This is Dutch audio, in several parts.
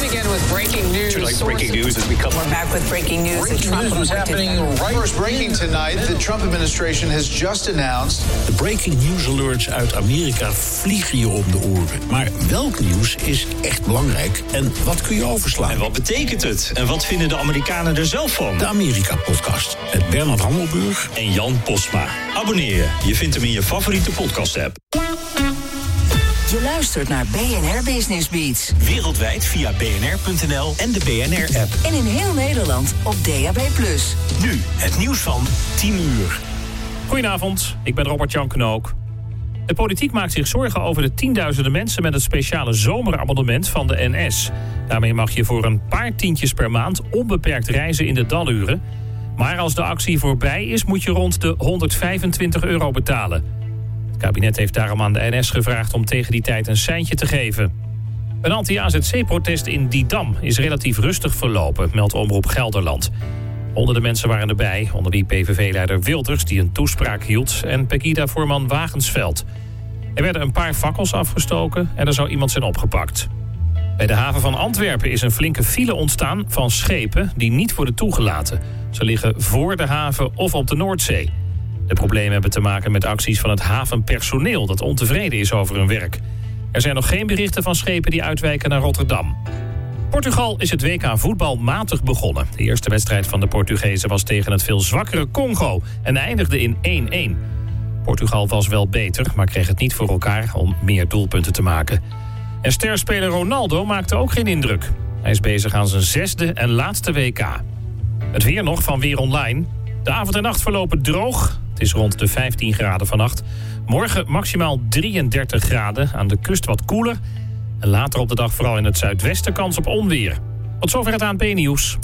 begin with breaking news. Like breaking news as we come. We're back with breaking news. Breaking news was happening right. First breaking tonight. The Trump administration has just announced. De breaking news alerts uit Amerika vliegen je om de oren. Maar welk nieuws is echt belangrijk en wat kun je overslaan? En wat betekent het? En wat vinden de Amerikanen er zelf van? De Amerika-podcast met Bernard Hammelburg en Jan Postma. Abonneer je. Je vindt hem in je favoriete podcast-app. Je luistert naar BNR Business Beats. Wereldwijd via bnr.nl en de BNR-app. En in heel Nederland op DAB+. Nu het nieuws van 10 uur. Goedenavond, ik ben Robert-Jan Knook. De politiek maakt zich zorgen over de tienduizenden mensen met het speciale zomerabonnement van de NS. Daarmee mag je voor een paar tientjes per maand onbeperkt reizen in de daluren. Maar als de actie voorbij is, moet je rond de €125 betalen. Het kabinet heeft daarom aan de NS gevraagd om tegen die tijd een seintje te geven. Een anti-AZC-protest in Didam is relatief rustig verlopen, meldt Omroep Gelderland. Honderden mensen waren erbij, onder wie PVV-leider Wilders, die een toespraak hield, en Pegida-voorman Wagensveld. Er werden een paar fakkels afgestoken en er zou iemand zijn opgepakt. Bij de haven van Antwerpen is een flinke file ontstaan van schepen die niet worden toegelaten. Ze liggen voor de haven of op de Noordzee. De problemen hebben te maken met acties van het havenpersoneel dat ontevreden is over hun werk. Er zijn nog geen berichten van schepen die uitwijken naar Rotterdam. Portugal is het WK voetbal matig begonnen. De eerste wedstrijd van de Portugezen was tegen het veel zwakkere Congo en eindigde in 1-1. Portugal was wel beter, maar kreeg het niet voor elkaar om meer doelpunten te maken. En sterspeler Ronaldo maakte ook geen indruk. Hij is bezig aan zijn 6e en laatste WK. Het weer nog van Weer Online. De avond en nacht verlopen droog. Het is rond de 15 graden vannacht. Morgen maximaal 33 graden, aan de kust wat koeler. En later op de dag vooral in het zuidwesten kans op onweer. Tot zover het ANP-nieuws.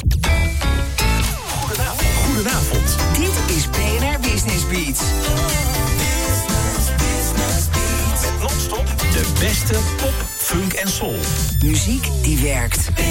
Goedenavond. Dit is BNR Business Beats. Met non-stop de beste pop, funk en soul. Muziek die werkt.